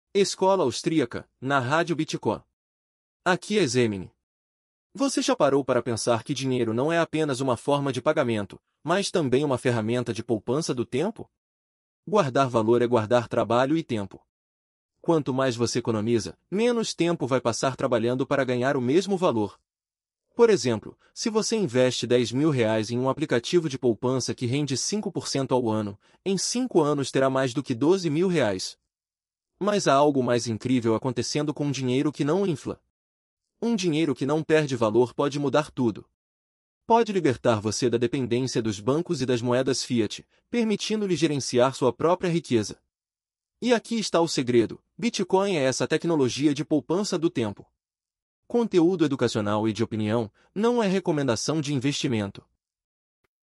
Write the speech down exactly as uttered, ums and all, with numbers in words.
Escola Austríaca, na Rádio Bitcoin. Aqui é Zemini. Você já parou para pensar que dinheiro não é apenas uma forma de pagamento, mas também uma ferramenta de poupança do tempo? Guardar valor é guardar trabalho e tempo. Quanto mais você economiza, menos tempo vai passar trabalhando para ganhar o mesmo valor. Por exemplo, se você investe dez mil reais em um aplicativo de poupança que rende cinco por cento ao ano, em cinco anos terá mais do que doze mil reais. Mas há algo mais incrível acontecendo com um dinheiro que não infla. Um dinheiro que não perde valor pode mudar tudo. Pode libertar você da dependência dos bancos e das moedas fiat, permitindo-lhe gerenciar sua própria riqueza. E aqui está o segredo: Bitcoin é essa tecnologia de poupança do tempo. Conteúdo educacional e de opinião, não é recomendação de investimento.